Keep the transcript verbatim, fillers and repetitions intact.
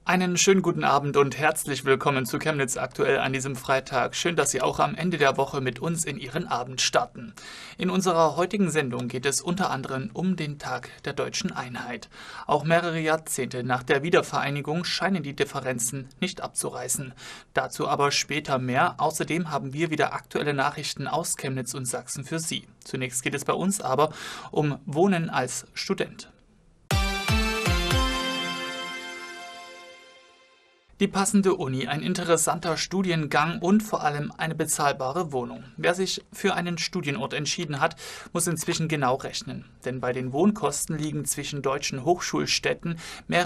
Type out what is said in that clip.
Einen schönen guten Abend und herzlich willkommen zu Chemnitz aktuell an diesem Freitag. Schön, dass Sie auch am Ende der Woche mit uns in Ihren Abend starten. In unserer heutigen Sendung geht es unter anderem um den Tag der deutschen Einheit. Auch mehrere Jahrzehnte nach der Wiedervereinigung scheinen die Differenzen nicht abzureißen. Dazu aber später mehr. Außerdem haben wir wieder aktuelle Nachrichten aus Chemnitz und Sachsen für Sie. Zunächst geht es bei uns aber um Wohnen als Student. Die passende Uni, ein interessanter Studiengang und vor allem eine bezahlbare Wohnung. Wer sich für einen Studienort entschieden hat, muss inzwischen genau rechnen. Denn bei den Wohnkosten liegen zwischen deutschen Hochschulstädten mehrere